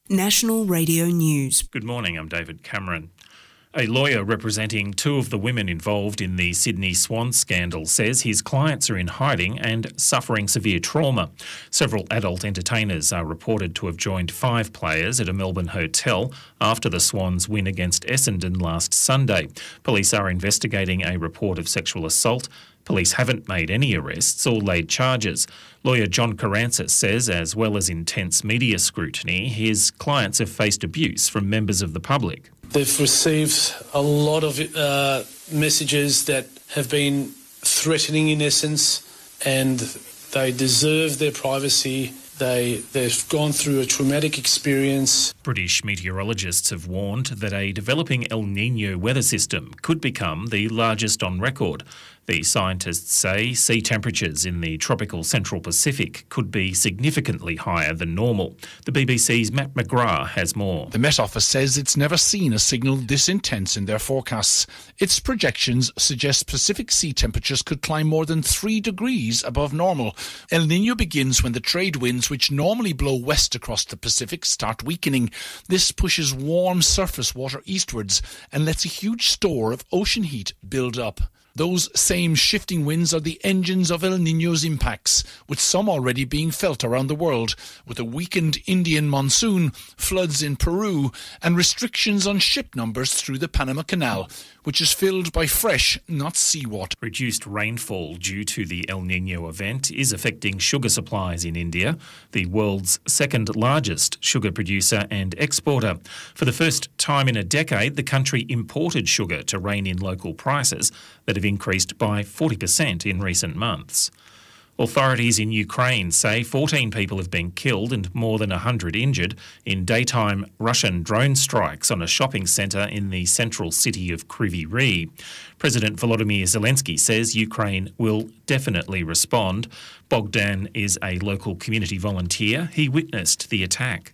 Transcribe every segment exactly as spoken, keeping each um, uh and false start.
National Radio News. Good morning, I'm David Cameron. A lawyer representing two of the women involved in the Sydney Swan scandal says his clients are in hiding and suffering severe trauma. Several adult entertainers are reported to have joined five players at a Melbourne hotel after the Swans' win against Essendon last Sunday. Police are investigating a report of sexual assault. Police haven't made any arrests or laid charges. Lawyer John Karantzis says, as well as intense media scrutiny, his clients have faced abuse from members of the public. They've received a lot of uh, messages that have been threatening in essence, and they deserve their privacy. They, they've gone through a traumatic experience. British meteorologists have warned that a developing El Niño weather system could become the largest on record. The scientists say sea temperatures in the tropical Central Pacific could be significantly higher than normal. The B B C's Matt McGrath has more. The Met Office says it's never seen a signal this intense in their forecasts. Its projections suggest Pacific sea temperatures could climb more than three degrees above normal. El Niño begins when the trade winds, which normally blow west across the Pacific, start weakening. This pushes warm surface water eastwards and lets a huge store of ocean heat build up. Those same shifting winds are the engines of El Niño's impacts, with some already being felt around the world, with a weakened Indian monsoon, floods in Peru, and restrictions on ship numbers through the Panama Canal, which is filled by fresh, not seawater. Reduced rainfall due to the El Niño event is affecting sugar supplies in India, the world's second largest sugar producer and exporter. For the first time in a decade, the country imported sugar to rein in local prices that have increased by forty percent in recent months. Authorities in Ukraine say fourteen people have been killed and more than one hundred injured in daytime Russian drone strikes on a shopping centre in the central city of Kryvyi Rih. President Volodymyr Zelensky says Ukraine will definitely respond. Bogdan is a local community volunteer. He witnessed the attack.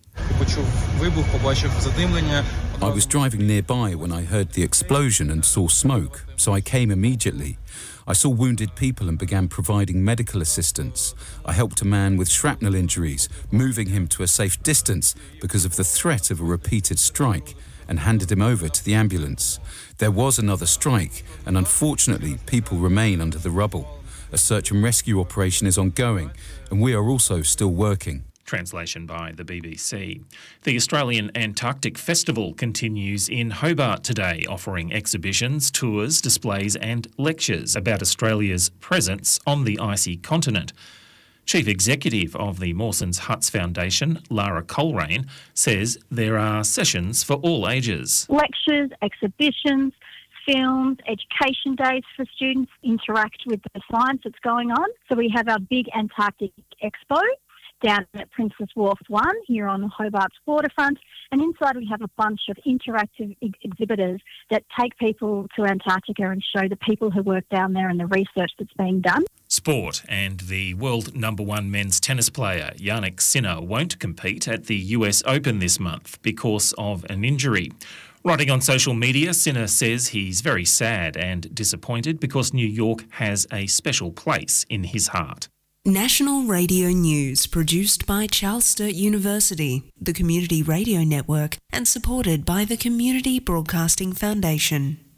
I was driving nearby when I heard the explosion and saw smoke, so I came immediately. I saw wounded people and began providing medical assistance. I helped a man with shrapnel injuries, moving him to a safe distance because of the threat of a repeated strike, and handed him over to the ambulance. There was another strike, and unfortunately, people remain under the rubble. A search and rescue operation is ongoing, and we are also still working. Translation by the B B C. The Australian Antarctic Festival continues in Hobart today, offering exhibitions, tours, displays and lectures about Australia's presence on the icy continent. Chief Executive of the Mawson's Huts Foundation, Lara Coleraine, says there are sessions for all ages. Lectures, exhibitions, films, education days for students, interact with the science that's going on. So we have our big Antarctic Expo down at Princess Wharf one here on Hobart's waterfront, and inside we have a bunch of interactive ex- exhibitors that take people to Antarctica and show the people who work down there and the research that's being done. Sport, and the world number one men's tennis player Jannik Sinner won't compete at the U S Open this month because of an injury. Writing on social media, Sinner says he's very sad and disappointed because New York has a special place in his heart. National Radio News, produced by Charles Sturt University, the Community Radio Network, and supported by the Community Broadcasting Foundation.